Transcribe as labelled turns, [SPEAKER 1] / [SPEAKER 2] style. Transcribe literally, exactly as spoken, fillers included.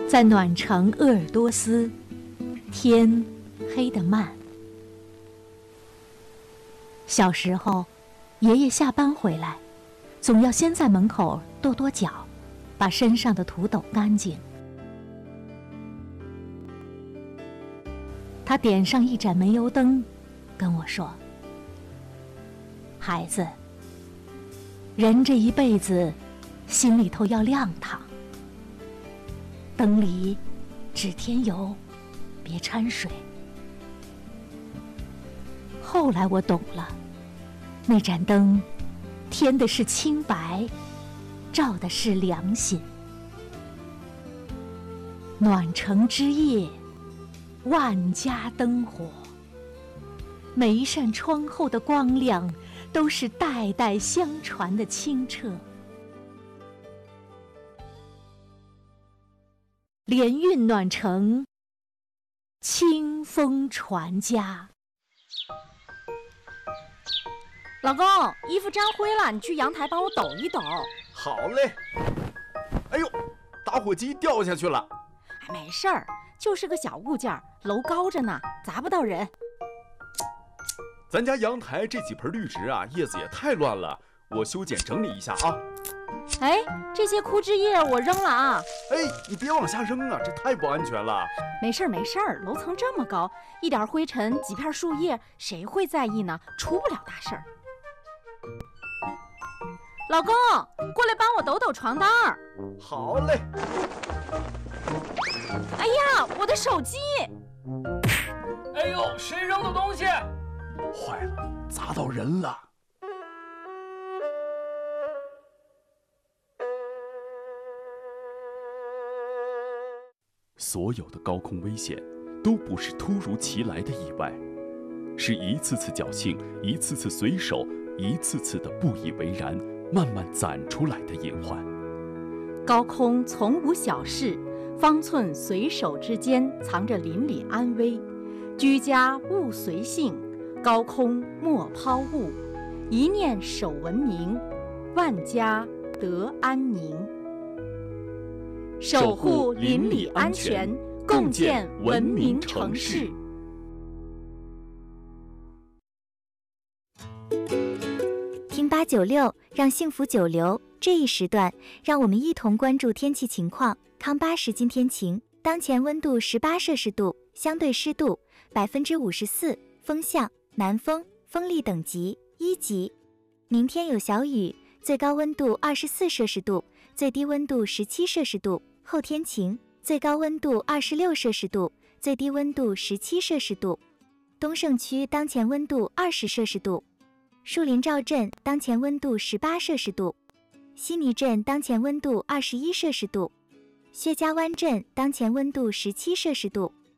[SPEAKER 1] 在暖城鄂尔多斯，天黑得慢。小时候，爷爷下班回来，总要先在门口跺跺脚，把身上的土抖干净。他点上一盏煤油灯，跟我说：“孩子，人这一辈子，心里头要亮堂。灯里只添油，别掺水。”后来我懂了，那盏灯添的是清白，照的是良心。暖城之夜，万家灯火，每一扇窗后的光亮都是代代相传的清澈。联运暖城，清风传家。
[SPEAKER 2] 老公，衣服沾灰了，你去阳台帮我抖一抖。
[SPEAKER 3] 好嘞。哎呦，打火机掉下去了。
[SPEAKER 2] 哎，没事儿，就是个小物件，楼高着呢，砸不到人。
[SPEAKER 3] 咱家阳台这几盆绿植啊，叶子也太乱了，我修剪整理一下啊。
[SPEAKER 2] 哎，这些枯枝叶我扔了啊。
[SPEAKER 3] 哎，你别往下扔啊，这太不安全了。
[SPEAKER 2] 没事儿没事儿，楼层这么高，一点灰尘几片树叶，谁会在意呢？出不了大事儿。老公，过来帮我抖抖床单儿。
[SPEAKER 3] 好嘞。
[SPEAKER 2] 哎呀，我的手机！
[SPEAKER 4] 哎呦，谁扔的东西？
[SPEAKER 3] 坏了，砸到人了。所有的高空危险都不是突如其来的意外，是一次次侥幸，一次次随手，一次次的不以为然，慢慢攒出来的隐患。
[SPEAKER 2] 高空从无小事，方寸随手之间藏着邻里安危。居家勿随性，高空莫抛物，一念守文明，万家得安宁。守护邻里安全，共建文明城市。
[SPEAKER 5] 听八九六，让幸福久留。这一时段，让我们一同关注天气情况。康巴时今天晴，当前温度十八摄氏度，相对湿度百分之五十四，风向南风，风力等级一级。明天有小雨，最高温度二十四摄氏度，最低温度十七摄氏度。后天晴，最高温度二十六摄氏度，最低温度十七摄氏度。东胜区当前温度二十摄氏度。树林赵镇当前温度十八摄氏度，悉尼镇当前温度二十一摄氏度，薛家湾镇当前温度十七摄氏度。